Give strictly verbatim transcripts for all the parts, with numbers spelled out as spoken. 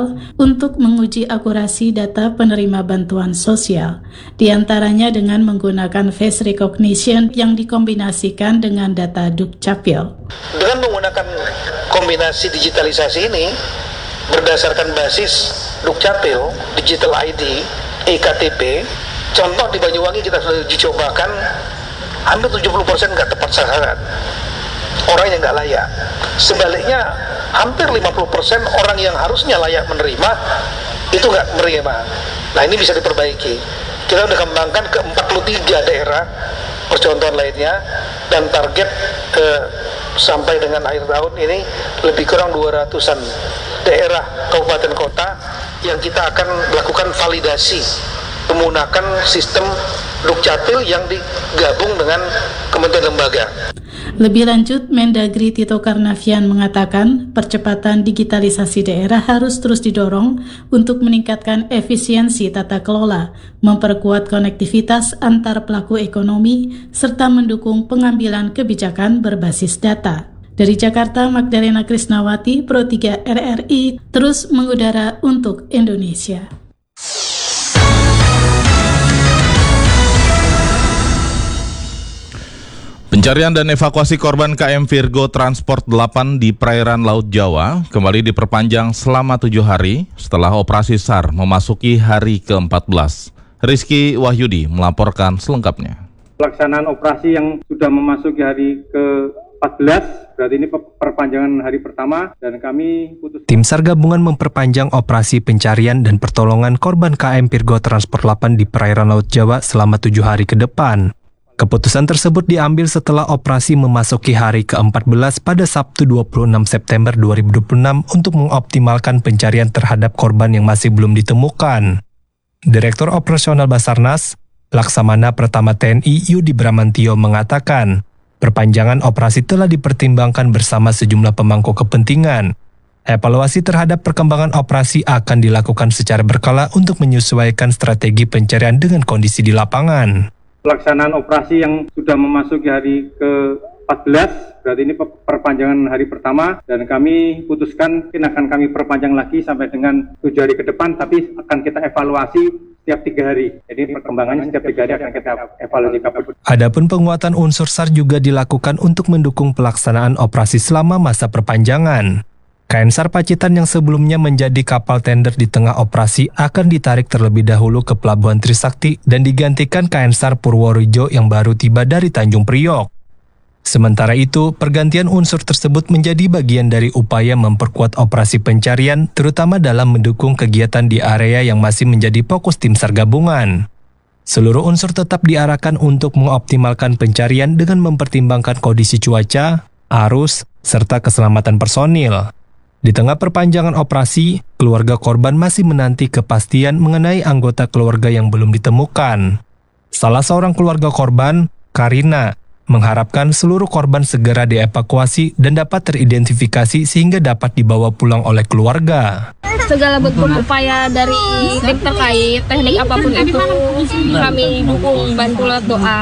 Dukcapil untuk menguji akurasi data penerima bantuan sosial, di antaranya dengan menggunakan face recognition yang dikombinasikan dengan data Dukcapil. Dengan menggunakan kombinasi digitalisasi ini, berdasarkan basis Dukcapil, Digital I D, E K T P, contoh di Banyuwangi kita sudah uji cobakan, hampir tujuh puluh persen nggak tepat sasaran, orang yang nggak layak. Sebaliknya, hampir lima puluh persen orang yang harusnya layak menerima, itu nggak menerima. Nah, ini bisa diperbaiki. Kita sudah kembangkan ke empat puluh tiga daerah, percontohan lainnya, dan target eh, sampai dengan akhir tahun ini lebih kurang dua ratusan daerah kabupaten kota yang kita akan lakukan validasi menggunakan sistem Dukcapil yang digabung dengan kementerian lembaga. Lebih lanjut, Mendagri Tito Karnavian mengatakan percepatan digitalisasi daerah harus terus didorong untuk meningkatkan efisiensi tata kelola, memperkuat konektivitas antar pelaku ekonomi, serta mendukung pengambilan kebijakan berbasis data. Dari Jakarta, Magdalena Krisnawati, Pro tiga R R I, terus mengudara untuk Indonesia. Pencarian dan evakuasi korban K M Virgo Transport delapan di perairan Laut Jawa kembali diperpanjang selama tujuh hari setelah operasi S A R memasuki hari ke empat belas. Rizky Wahyudi melaporkan selengkapnya. Pelaksanaan operasi yang sudah memasuki hari ke empat belas, berarti ini perpanjangan hari pertama, dan kami putus. Tim S A R gabungan memperpanjang operasi pencarian dan pertolongan korban K M Virgo Transport delapan di perairan Laut Jawa selama tujuh hari ke depan. Keputusan tersebut diambil setelah operasi memasuki hari ke empat belas pada Sabtu dua puluh enam September dua ribu dua puluh enam untuk mengoptimalkan pencarian terhadap korban yang masih belum ditemukan. Direktur Operasional Basarnas, Laksamana Pertama T N I Yudi Bramantio mengatakan, perpanjangan operasi telah dipertimbangkan bersama sejumlah pemangku kepentingan. Evaluasi terhadap perkembangan operasi akan dilakukan secara berkala untuk menyesuaikan strategi pencarian dengan kondisi di lapangan. Pelaksanaan operasi yang sudah memasuki hari ke empat belas, berarti ini perpanjangan hari pertama, dan kami putuskan mungkin akan kami perpanjang lagi sampai dengan tujuh hari ke depan, tapi akan kita evaluasi setiap tiga hari. Jadi perkembangannya setiap tiga hari akan kita evaluasi. Adapun penguatan unsur S A R juga dilakukan untuk mendukung pelaksanaan operasi selama masa perpanjangan. K N S A R Pacitan yang sebelumnya menjadi kapal tender di tengah operasi akan ditarik terlebih dahulu ke Pelabuhan Trisakti dan digantikan K N S A R Purworejo yang baru tiba dari Tanjung Priok. Sementara itu, pergantian unsur tersebut menjadi bagian dari upaya memperkuat operasi pencarian, terutama dalam mendukung kegiatan di area yang masih menjadi fokus tim S A R gabungan. Seluruh unsur tetap diarahkan untuk mengoptimalkan pencarian dengan mempertimbangkan kondisi cuaca, arus, serta keselamatan personil. Di tengah perpanjangan operasi, keluarga korban masih menanti kepastian mengenai anggota keluarga yang belum ditemukan. Salah seorang keluarga korban, Karina, mengharapkan seluruh korban segera dievakuasi dan dapat teridentifikasi sehingga dapat dibawa pulang oleh keluarga. Segala bentuk upaya dari tim terkait, teknik apapun itu kami dukung, bantu lewat doa.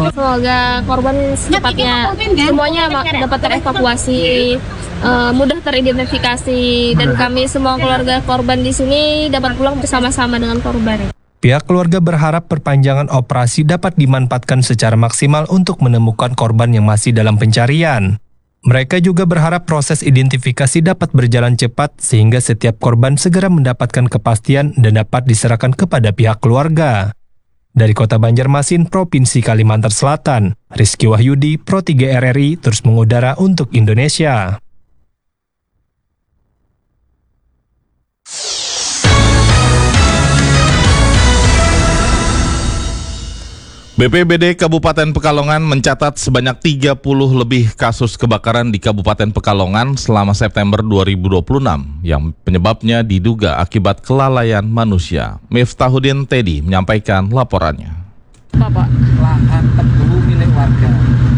Semoga korban secepatnya semuanya dapat terevakuasi, uh, mudah teridentifikasi, dan kami semua keluarga korban di sini dapat pulang bersama-sama dengan korban. Pihak keluarga berharap perpanjangan operasi dapat dimanfaatkan secara maksimal untuk menemukan korban yang masih dalam pencarian. Mereka juga berharap proses identifikasi dapat berjalan cepat sehingga setiap korban segera mendapatkan kepastian dan dapat diserahkan kepada pihak keluarga. Dari Kota Banjarmasin, Provinsi Kalimantan Selatan, Rizky Wahyudi, Pro tiga R R I terus mengudara untuk Indonesia. B P B D Kabupaten Pekalongan mencatat sebanyak tiga puluh lebih kasus kebakaran di Kabupaten Pekalongan selama September dua ribu dua puluh enam yang penyebabnya diduga akibat kelalaian manusia. Miftahudin Teddy menyampaikan laporannya. Bapak, lahan tebu milik warga.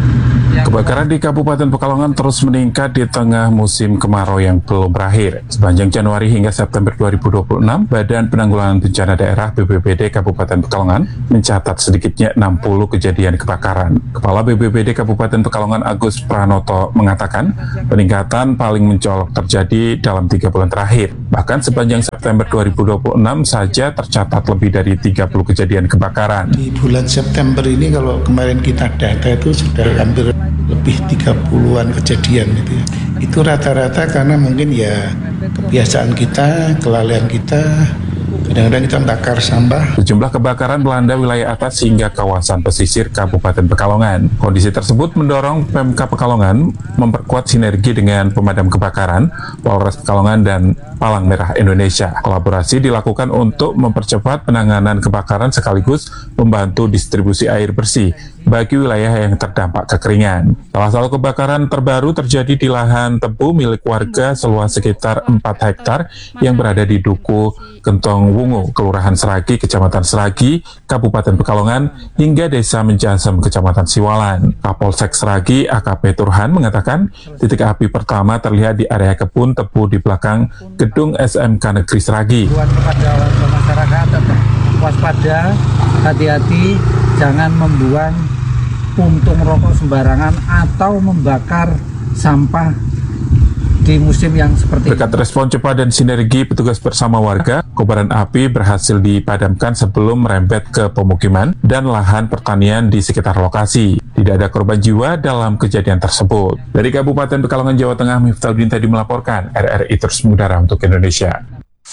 Kebakaran di Kabupaten Pekalongan terus meningkat di tengah musim kemarau yang belum berakhir. Sepanjang Januari hingga September dua ribu dua puluh enam, Badan Penanggulangan Bencana Daerah B P B D Kabupaten Pekalongan mencatat sedikitnya enam puluh kejadian kebakaran. Kepala B P B D Kabupaten Pekalongan Agus Pranoto mengatakan peningkatan paling mencolok terjadi dalam tiga bulan terakhir. Bahkan sepanjang September dua ribu dua puluh enam saja tercatat lebih dari tiga puluh kejadian kebakaran. Di bulan September ini kalau kemarin kita data itu sudah hampir lebih tiga puluhan kejadian gitu ya. Itu rata-rata karena mungkin ya kebiasaan kita, kelalaian kita, kadang-kadang kita bakar sampah. Sejumlah kebakaran melanda wilayah atas hingga kawasan pesisir Kabupaten Pekalongan. Kondisi tersebut mendorong Pemkab Pekalongan memperkuat sinergi dengan pemadam kebakaran, Polres Pekalongan dan Palang Merah Indonesia. Kolaborasi dilakukan untuk mempercepat penanganan kebakaran sekaligus membantu distribusi air bersih bagi wilayah yang terdampak kekeringan. Salah satu kebakaran terbaru terjadi di lahan tebu milik warga seluas sekitar empat hektar yang berada di Duku Gentong Wungu, Kelurahan Seragi, Kecamatan Seragi, Kabupaten Pekalongan, hingga Desa Menjasem, Kecamatan Siwalan. Kapolsek Seragi A K P Turhan mengatakan titik api pertama terlihat di area kebun tebu di belakang gedung S M K Negeri Seragi. Kepada warga masyarakat tetap waspada, hati-hati, jangan membuang puntung rokok sembarangan atau membakar sampah di musim yang seperti Berkat ini. Respon cepat dan sinergi petugas bersama warga, kobaran api berhasil dipadamkan sebelum merembet ke pemukiman dan lahan pertanian di sekitar lokasi. Tidak ada korban jiwa dalam kejadian tersebut. Dari Kabupaten Pekalongan, Jawa Tengah, Miftahudin tadi melaporkan. R R I terus mengudara untuk Indonesia.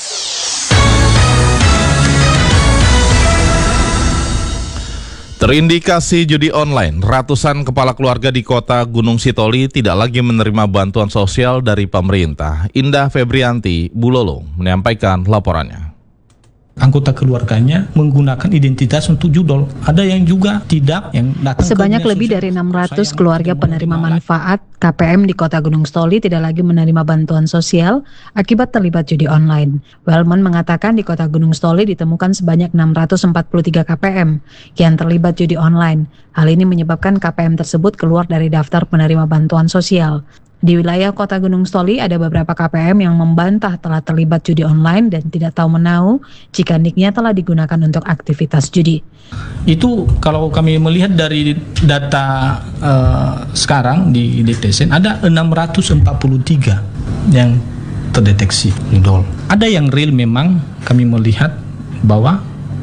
Terindikasi judi online, ratusan kepala keluarga di kota Gunung Sitoli tidak lagi menerima bantuan sosial dari pemerintah. Indah Febrianti, Bulolo, menyampaikan laporannya. Anggota keluarganya menggunakan identitas untuk judol. Ada yang juga tidak, yang datang. Sebanyak lebih dari enam ratus keluarga penerima manfaat K P M di Kota Gunung Sitoli tidak lagi menerima bantuan sosial akibat terlibat judi online. Wellman mengatakan di Kota Gunung Sitoli ditemukan sebanyak enam ratus empat puluh tiga K P M yang terlibat judi online. Hal ini menyebabkan K P M tersebut keluar dari daftar penerima bantuan sosial. Di wilayah Kota Gunung Sitoli ada beberapa K P M yang membantah telah terlibat judi online dan tidak tahu menahu jika niknya telah digunakan untuk aktivitas judi. Itu kalau kami melihat dari data uh, sekarang di D T S N ada enam ratus empat puluh tiga yang terdeteksi judol. Ada yang real, memang kami melihat bahwa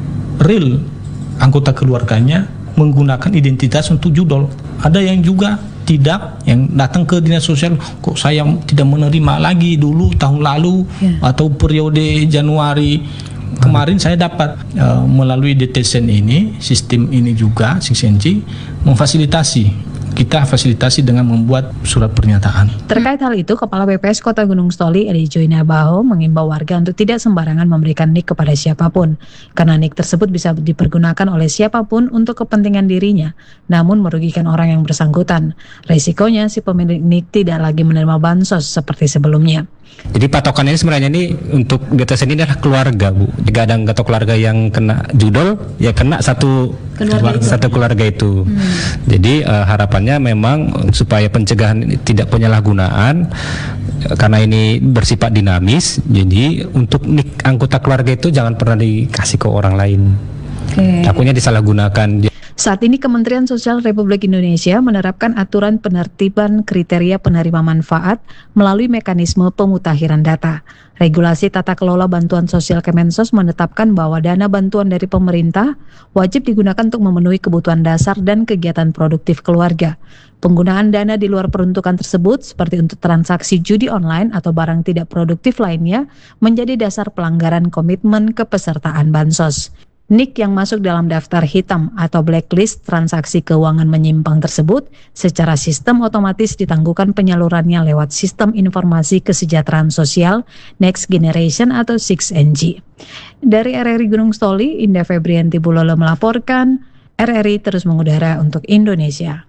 real anggota keluarganya menggunakan identitas untuk judol. Ada yang juga tidak, yang datang ke dinas sosial, kok saya tidak menerima lagi dulu tahun lalu yeah. atau periode Januari kemarin saya dapat uh, melalui D T S N ini, sistem ini juga six N G memfasilitasi. Kita fasilitasi dengan membuat surat pernyataan. Terkait hal itu, Kepala B P S Kota Gunung Sitoli, Edi Joina Baho, mengimbau warga untuk tidak sembarangan memberikan nik kepada siapapun, karena nik tersebut bisa dipergunakan oleh siapapun untuk kepentingan dirinya, namun merugikan orang yang bersangkutan. Risikonya si pemilik nik tidak lagi menerima bansos seperti sebelumnya. Jadi patokannya sebenarnya ini untuk D T S N ini adalah keluarga, Bu. Jika ada anggota keluarga yang kena judol, ya kena satu keluarga, satu keluarga itu. Hmm. Jadi uh, harapannya memang supaya pencegahan ini tidak penyalahgunaan, karena ini bersifat dinamis. Jadi untuk nik anggota keluarga itu jangan pernah dikasih ke orang lain. Okay. Takutnya disalahgunakan. Saat ini Kementerian Sosial Republik Indonesia menerapkan aturan penertiban kriteria penerima manfaat melalui mekanisme pemutakhiran data. Regulasi tata kelola bantuan sosial Kemensos menetapkan bahwa dana bantuan dari pemerintah wajib digunakan untuk memenuhi kebutuhan dasar dan kegiatan produktif keluarga. Penggunaan dana di luar peruntukan tersebut seperti untuk transaksi judi online atau barang tidak produktif lainnya menjadi dasar pelanggaran komitmen kepesertaan bansos. Nik yang masuk dalam daftar hitam atau blacklist transaksi keuangan menyimpang tersebut secara sistem otomatis ditangguhkan penyalurannya lewat Sistem Informasi Kesejahteraan Sosial Next Generation atau six N G. Dari R R I Gunung Sitoli, Indah Febrianti Bulolo melaporkan. R R I terus mengudara untuk Indonesia.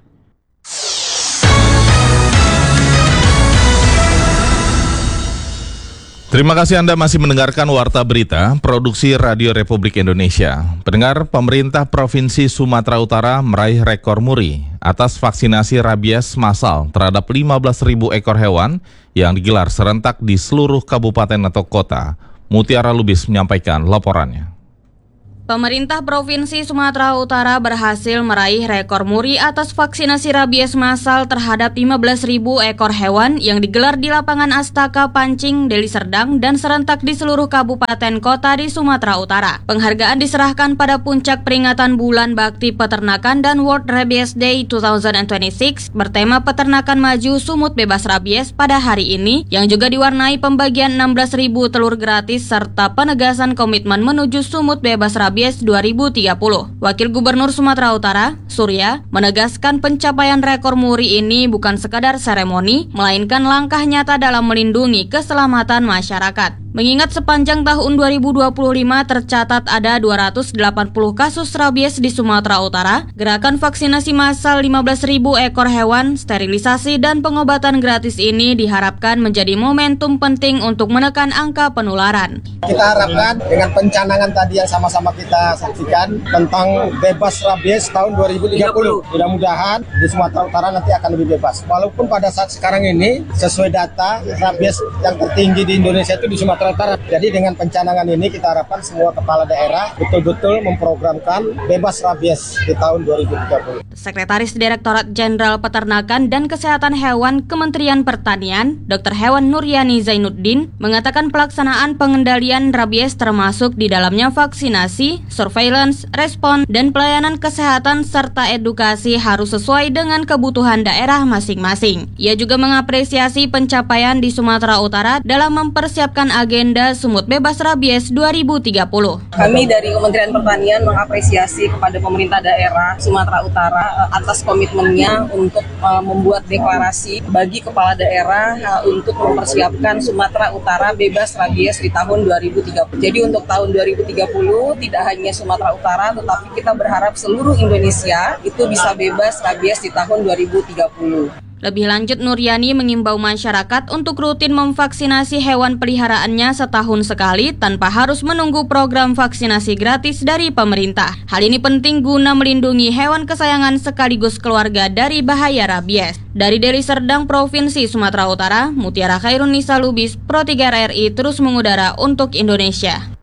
Terima kasih Anda masih mendengarkan Warta Berita, produksi Radio Republik Indonesia. Pendengar, pemerintah Provinsi Sumatera Utara meraih rekor muri atas vaksinasi rabies massal terhadap lima belas ribu ekor hewan yang digelar serentak di seluruh kabupaten atau kota. Mutiara Lubis menyampaikan laporannya. Pemerintah Provinsi Sumatera Utara berhasil meraih rekor muri atas vaksinasi rabies massal terhadap lima belas ribu ekor hewan yang digelar di lapangan Astaka Pancing, Deli Serdang, dan serentak di seluruh kabupaten kota di Sumatera Utara. Penghargaan diserahkan pada puncak peringatan Bulan Bakti Peternakan dan World Rabies Day dua ribu dua puluh enam bertema Peternakan Maju Sumut Bebas Rabies pada hari ini, yang juga diwarnai pembagian enam belas ribu telur gratis serta penegasan komitmen menuju Sumut Bebas Rabies dua ribu tiga puluh. Wakil Gubernur Sumatera Utara, Surya, menegaskan pencapaian rekor muri ini bukan sekadar seremoni, melainkan langkah nyata dalam melindungi keselamatan masyarakat. Mengingat sepanjang tahun dua ribu dua puluh lima tercatat ada dua ratus delapan puluh kasus rabies di Sumatera Utara, gerakan vaksinasi massal lima belas ribu ekor hewan, sterilisasi, dan pengobatan gratis ini diharapkan menjadi momentum penting untuk menekan angka penularan. Kita harapkan dengan pencanangan tadi yang sama-sama kita saksikan tentang bebas rabies tahun dua ribu tiga puluh, mudah-mudahan di Sumatera Utara nanti akan lebih bebas. Walaupun pada saat sekarang ini sesuai data rabies yang tertinggi di Indonesia itu di Sumatera Utara. Jadi dengan pencanangan ini kita harapkan semua kepala daerah betul-betul memprogramkan bebas rabies di tahun dua ribu tiga puluh. Sekretaris Direktorat Jenderal Peternakan dan Kesehatan Hewan Kementerian Pertanian, Dokter Hewan Nuryani Zainuddin, mengatakan pelaksanaan pengendalian rabies termasuk di dalamnya vaksinasi, surveillance, respon, dan pelayanan kesehatan serta edukasi harus sesuai dengan kebutuhan daerah masing-masing. Ia juga mengapresiasi pencapaian di Sumatera Utara dalam mempersiapkan agenda Sumut Bebas Rabies dua ribu tiga puluh. Kami dari Kementerian Pertanian mengapresiasi kepada pemerintah daerah Sumatera Utara atas komitmennya untuk uh, membuat deklarasi bagi kepala daerah uh, untuk mempersiapkan Sumatera Utara bebas rabies di tahun dua ribu tiga puluh. Jadi untuk tahun dua ribu tiga puluh tidak hanya Sumatera Utara, tetapi kita berharap seluruh Indonesia itu bisa bebas rabies di tahun dua ribu tiga puluh. Lebih lanjut, Nuryani mengimbau masyarakat untuk rutin memvaksinasi hewan peliharaannya setahun sekali tanpa harus menunggu program vaksinasi gratis dari pemerintah. Hal ini penting guna melindungi hewan kesayangan sekaligus keluarga dari bahaya rabies. Dari Deli Serdang, Provinsi Sumatera Utara, Mutiara Khairunisa Lubis, Pro tiga R I terus mengudara untuk Indonesia.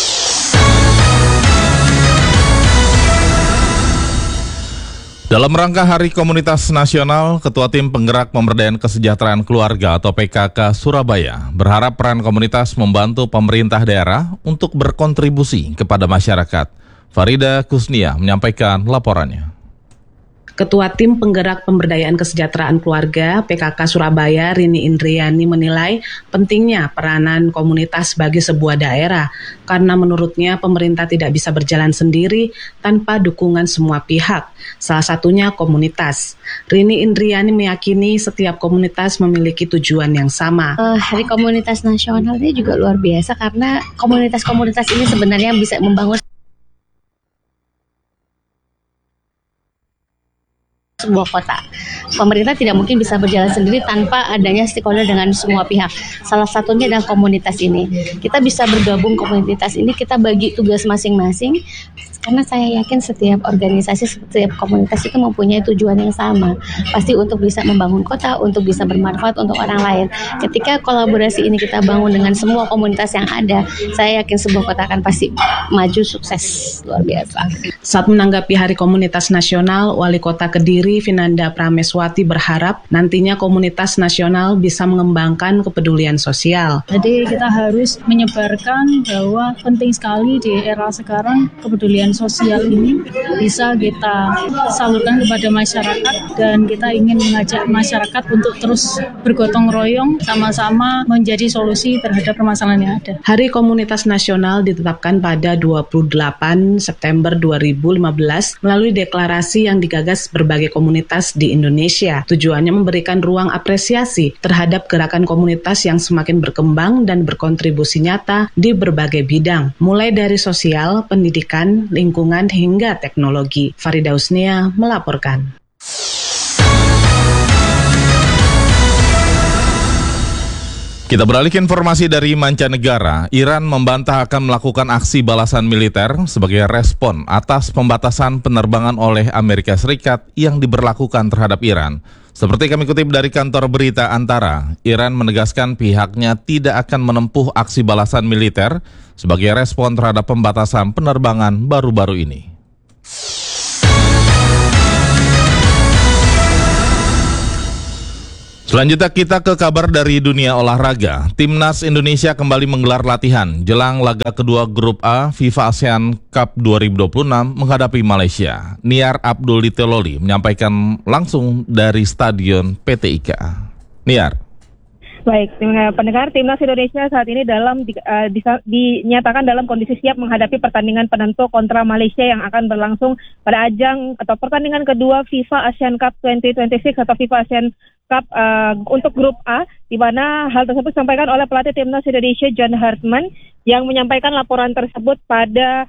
Dalam rangka Hari Komunitas Nasional, Ketua Tim Penggerak Pemberdayaan Kesejahteraan Keluarga atau P K K Surabaya berharap peran komunitas membantu pemerintah daerah untuk berkontribusi kepada masyarakat. Farida Kusnia menyampaikan laporannya. Ketua Tim Penggerak Pemberdayaan Kesejahteraan Keluarga P K K Surabaya, Rini Indriani, menilai pentingnya peranan komunitas bagi sebuah daerah karena menurutnya pemerintah tidak bisa berjalan sendiri tanpa dukungan semua pihak, salah satunya komunitas. Rini Indriani meyakini setiap komunitas memiliki tujuan yang sama. Uh, Hari Komunitas Nasional ini juga luar biasa karena komunitas-komunitas ini sebenarnya bisa membangun sebuah kota. Pemerintah tidak mungkin bisa berjalan sendiri tanpa adanya stakeholder dengan semua pihak. Salah satunya adalah komunitas ini. Kita bisa bergabung komunitas ini, kita bagi tugas masing-masing. Karena saya yakin setiap organisasi, setiap komunitas itu mempunyai tujuan yang sama. Pasti untuk bisa membangun kota, untuk bisa bermanfaat untuk orang lain. Ketika kolaborasi ini kita bangun dengan semua komunitas yang ada, saya yakin sebuah kota akan pasti maju, sukses, luar biasa. Saat menanggapi Hari Komunitas Nasional, Wali Kota Kediri, Vinanda Prameswati, berharap nantinya komunitas nasional bisa mengembangkan kepedulian sosial. Jadi kita harus menyebarkan bahwa penting sekali di era sekarang kepedulian sosial ini bisa kita salurkan kepada masyarakat, dan kita ingin mengajak masyarakat untuk terus bergotong royong sama-sama menjadi solusi terhadap permasalahan yang ada. Hari Komunitas Nasional ditetapkan pada dua puluh delapan September dua ribu lima belas melalui deklarasi yang digagas berbagai komunitas di Indonesia. Tujuannya memberikan ruang apresiasi terhadap gerakan komunitas yang semakin berkembang dan berkontribusi nyata di berbagai bidang, mulai dari sosial, pendidikan, lingkungan hingga teknologi. Farida Usnia melaporkan. Kita beralih ke informasi dari mancanegara. Iran membantah akan melakukan aksi balasan militer sebagai respon atas pembatasan penerbangan oleh Amerika Serikat yang diberlakukan terhadap Iran. Seperti kami kutip dari kantor berita Antara, Iran menegaskan pihaknya tidak akan menempuh aksi balasan militer sebagai respon terhadap pembatasan penerbangan baru-baru ini. Selanjutnya kita ke kabar dari dunia olahraga. Timnas Indonesia kembali menggelar latihan jelang laga kedua Grup A FIFA ASEAN Cup dua ribu dua puluh enam menghadapi Malaysia. Niar Abdul Liteloli menyampaikan langsung dari Stadion P T I K. Niar. Baik, pendengar, Timnas Indonesia saat ini dalam di, uh, di, dinyatakan dalam kondisi siap menghadapi pertandingan penentu kontra Malaysia yang akan berlangsung pada ajang atau pertandingan kedua FIFA ASEAN Cup dua ribu dua puluh enam atau FIFA ASEAN Cup uh, untuk Grup A, di mana hal tersebut disampaikan oleh pelatih Timnas Indonesia John Hartman yang menyampaikan laporan tersebut pada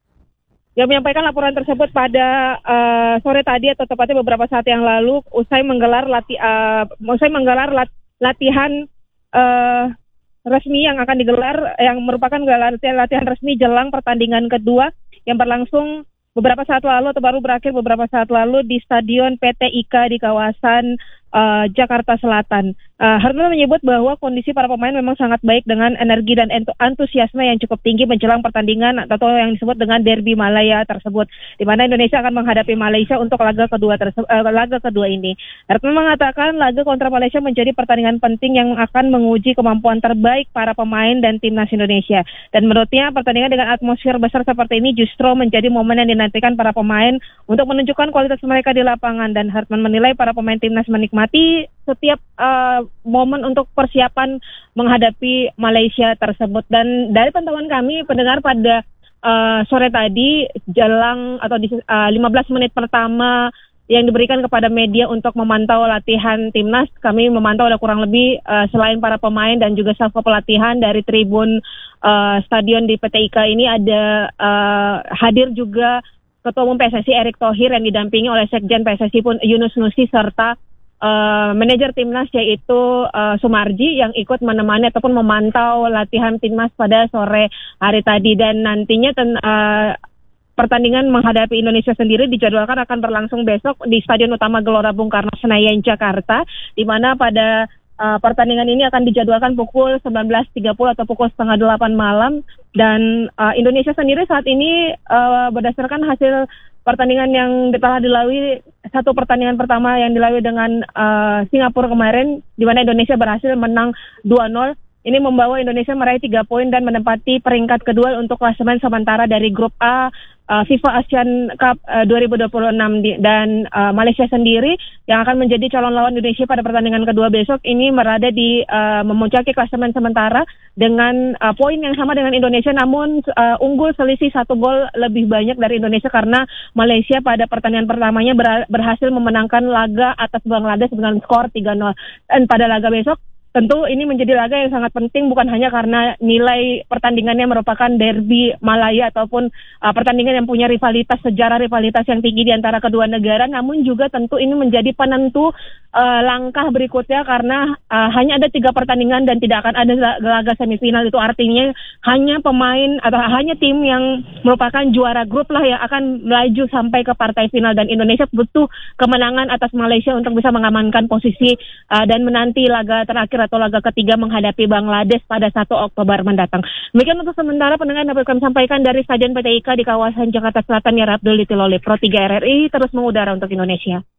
yang menyampaikan laporan tersebut pada uh, sore tadi atau tepatnya beberapa saat yang lalu usai menggelar lati uh, usai menggelar lat latihan uh, resmi yang akan digelar, yang merupakan latihan, latihan resmi jelang pertandingan kedua yang berlangsung beberapa saat lalu atau baru berakhir beberapa saat lalu di Stadion P T I K di kawasan uh, Jakarta Selatan. Uh, Hartman menyebut bahwa kondisi para pemain memang sangat baik dengan energi dan antusiasme yang cukup tinggi menjelang pertandingan atau yang disebut dengan Derby Malaya tersebut, di mana Indonesia akan menghadapi Malaysia untuk laga kedua tersebut, uh, laga kedua ini. Hartman mengatakan laga kontra Malaysia menjadi pertandingan penting yang akan menguji kemampuan terbaik para pemain dan timnas Indonesia. Dan menurutnya pertandingan dengan atmosfer besar seperti ini justru menjadi momen yang dinantikan para pemain untuk menunjukkan kualitas mereka di lapangan. Dan Hartman menilai para pemain timnas menikmati setiap uh, momen untuk persiapan menghadapi Malaysia tersebut. Dan dari pantauan kami pendengar pada uh, sore tadi jelang atau di uh, lima belas menit pertama yang diberikan kepada media untuk memantau latihan timnas, kami memantau ada kurang lebih uh, selain para pemain dan juga staf pelatihan dari tribun uh, stadion di P T I K ini ada uh, hadir juga Ketua Umum P S S I Erick Thohir yang didampingi oleh Sekjen P S S I pun Yunus Nusi serta Uh, manajer timnas yaitu uh, Sumarji yang ikut menemani ataupun memantau latihan timnas pada sore hari tadi. Dan nantinya ten, uh, pertandingan menghadapi Indonesia sendiri dijadwalkan akan berlangsung besok di Stadion Utama Gelora Bung Karno Senayan Jakarta, di mana pada uh, pertandingan ini akan dijadwalkan pukul sembilan belas tiga puluh atau pukul setengah delapan malam. Dan uh, Indonesia sendiri saat ini uh, berdasarkan hasil pertandingan yang telah dilalui, satu pertandingan pertama yang dilalui dengan uh, Singapura kemarin, di mana Indonesia berhasil menang dua nol. Ini membawa Indonesia meraih tiga poin dan menempati peringkat kedua untuk klasemen sementara dari Grup A uh, FIFA ASEAN Cup uh, dua ribu dua puluh enam. Di, dan uh, Malaysia sendiri yang akan menjadi calon lawan Indonesia pada pertandingan kedua besok ini berada di uh, memuncaki klasemen sementara dengan uh, poin yang sama dengan Indonesia, namun uh, unggul selisih satu gol lebih banyak dari Indonesia karena Malaysia pada pertandingan pertamanya ber, berhasil memenangkan laga atas Bangladesh dengan skor tiga nol. Dan pada laga besok tentu ini menjadi laga yang sangat penting, bukan hanya karena nilai pertandingannya merupakan derby Malaya ataupun uh, pertandingan yang punya rivalitas, sejarah rivalitas yang tinggi di antara kedua negara, namun juga tentu ini menjadi penentu uh, langkah berikutnya karena uh, hanya ada tiga pertandingan dan tidak akan ada laga semifinal. Itu artinya hanya pemain atau hanya tim yang merupakan juara grup lah yang akan melaju sampai ke partai final, dan Indonesia butuh kemenangan atas Malaysia untuk bisa mengamankan posisi uh, dan menanti laga terakhir atau laga ketiga menghadapi Bangladesh pada satu Oktober mendatang. Demikian untuk sementara pendengar dapat kami sampaikan dari Stadion P T I K di kawasan Jakarta Selatan, ya Abdul Liteloli, Pro tiga R R I terus mengudara untuk Indonesia.